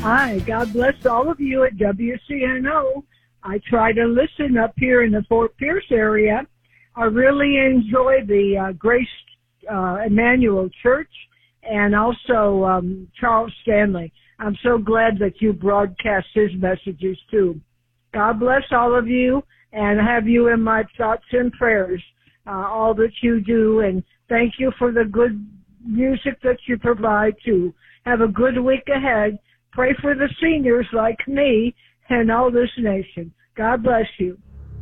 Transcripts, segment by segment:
Hi, God bless all of you at WCNO. I try to listen up here in the Fort Pierce area. I really enjoy the Grace Emmanuel Church and also Charles Stanley. I'm so glad that you broadcast his messages too. God bless all of you and have you in my thoughts and prayers, all that you do. And thank you for the good music that you provide too. Have a good week ahead. Pray for the seniors like me and all this nation. God bless you.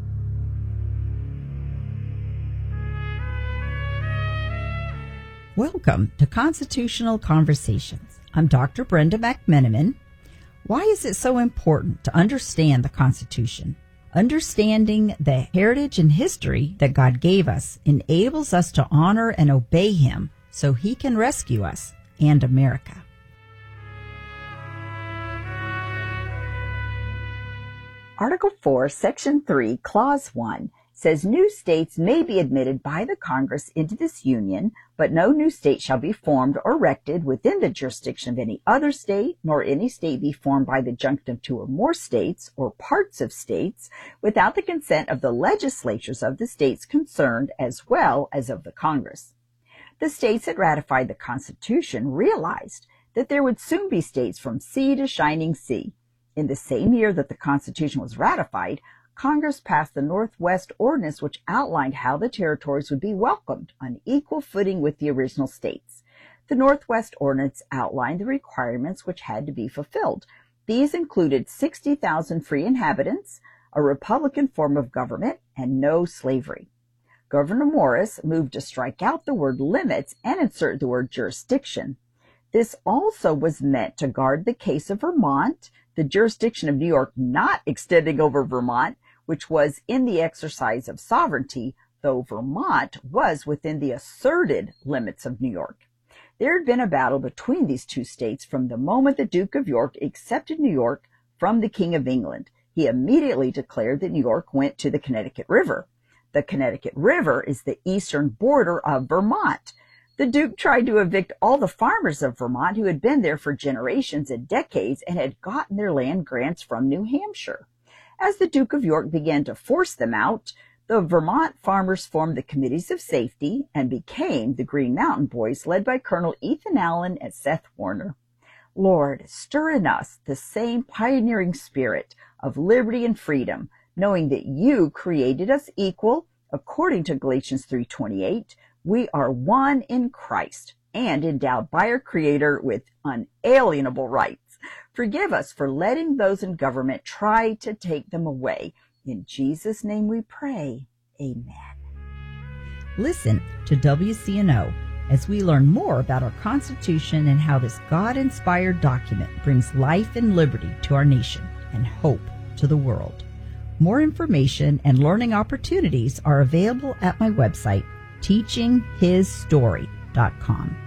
Welcome to Constitutional Conversations. I'm Dr. Brenda McMenamin. Why is it so important to understand the Constitution? Understanding the heritage and history that God gave us enables us to honor and obey Him so He can rescue us and America. Article 4, Section 3, Clause 1 says new states may be admitted by the Congress into this union, but no new state shall be formed or erected within the jurisdiction of any other state, nor any state be formed by the junction of two or more states or parts of states without the consent of the legislatures of the states concerned as well as of the Congress. The states that ratified the Constitution realized that there would soon be states from sea to shining sea. In the same year that the Constitution was ratified, Congress passed the Northwest Ordinance, which outlined how the territories would be welcomed on equal footing with the original states. The Northwest Ordinance outlined the requirements which had to be fulfilled. These included 60,000 free inhabitants, a Republican form of government, and no slavery. Governor Morris moved to strike out the word limits and insert the word jurisdiction. This also was meant to guard the case of Vermont, the jurisdiction of New York not extending over Vermont, which was in the exercise of sovereignty, though Vermont was within the asserted limits of New York. There had been a battle between these two states from the moment the Duke of York accepted New York from the King of England. He immediately declared that New York went to the Connecticut River. The Connecticut River is the eastern border of Vermont. The Duke tried to evict all the farmers of Vermont who had been there for generations and decades and had gotten their land grants from New Hampshire. As the Duke of York began to force them out, the Vermont farmers formed the Committees of Safety and became the Green Mountain Boys, led by Colonel Ethan Allen and Seth Warner. Lord, stir in us the same pioneering spirit of liberty and freedom, knowing that you created us equal, according to Galatians 3:28. We are one in Christ and endowed by our Creator with unalienable rights. Forgive us for letting those in government try to take them away. In Jesus' name we pray. Amen. Listen to WCNO as we learn more about our Constitution and how this God-inspired document brings life and liberty to our nation and hope to the world. More information and learning opportunities are available at my website, teachinghisstory.com.